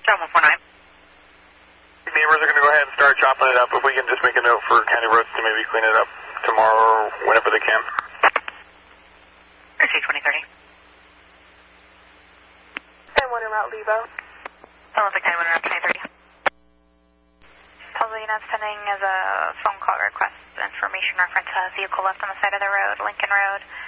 7149. Neighbors are going to go ahead and start chopping it up. If we can just make a note for County Roads to maybe clean it up tomorrow or whenever they can. Receive 2030. One en route, Levo. Olympic 91 around 2030. Paulina sending as a phone call request information reference a vehicle left on the side of the road, Lincoln Road.